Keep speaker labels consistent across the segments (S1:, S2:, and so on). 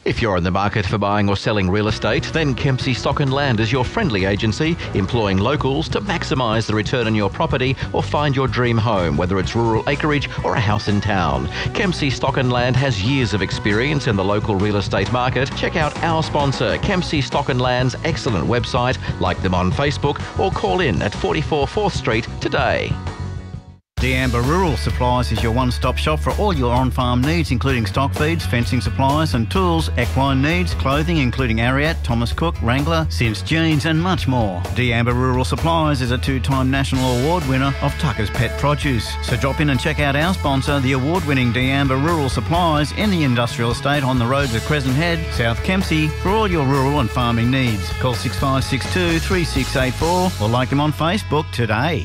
S1: If you're in the market for buying or selling real estate, then Kempsey Stock and Land is your friendly agency, employing locals to maximise the return on your property or find your dream home, whether it's rural acreage or a house in town. Kempsey Stock and Land has years of experience in the local real estate market. Check out our sponsor, Kempsey Stock and Land's excellent website, like them on Facebook, or call in at 44 4th Street today.
S2: D'Amber Rural Supplies is your one-stop shop for all your on-farm needs, including stock feeds, fencing supplies and tools, equine needs, clothing including Ariat, Thomas Cook, Wrangler, Sims Jeans and much more. D'Amber Rural Supplies is a 2-time national award winner of Tucker's Pet Produce. So drop in and check out our sponsor, the award-winning D'Amber Rural Supplies in the industrial estate on the roads of Crescent Head, South Kempsey, for all your rural and farming needs. Call 6562 3684 or like them on Facebook today.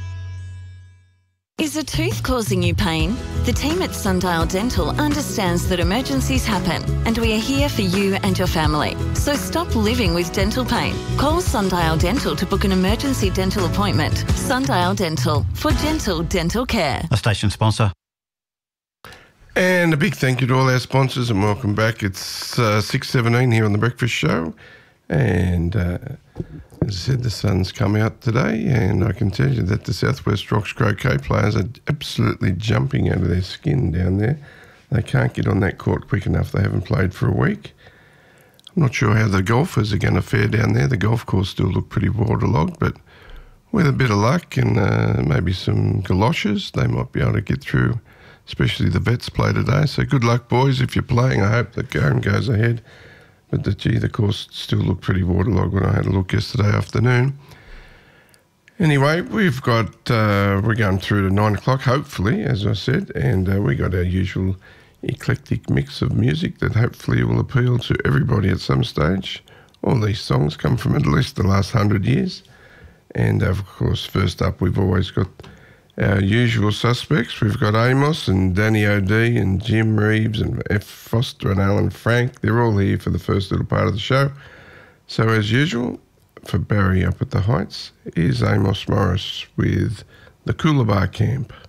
S3: Is a tooth causing you pain? The team at Sundial Dental understands that emergencies happen and we are here for you and your family. So stop living with dental pain. Call Sundial Dental to book an emergency dental appointment. Sundial Dental, for gentle dental care.
S2: A station sponsor.
S4: And a big thank you to all our sponsors and welcome back. It's 6:17 here on The Breakfast Show. And as I said, the sun's come out today, and I can tell you that the Southwest Rocks Croquet players are absolutely jumping out of their skin down there. They can't get on that court quick enough. They haven't played for a week. I'm not sure how the golfers are going to fare down there. The golf course still look pretty waterlogged, but with a bit of luck and maybe some galoshes, they might be able to get through, especially the vets play today. So good luck, boys, if you're playing. I hope the game goes ahead. But the course still looked pretty waterlogged when I had a look yesterday afternoon. Anyway, we're going through to 9 o'clock, hopefully, as I said, and we got our usual eclectic mix of music that hopefully will appeal to everybody at some stage. All these songs come from at least the last 100 years. And, of course, first up, we've always got our usual suspects. We've got Amos and Danny O'D and Jim Reeves and F. Foster and Alan Frank. They're all here for the first little part of the show. So as usual, for Barry up at the Heights, is Amos Morris with the Coolabah Camp.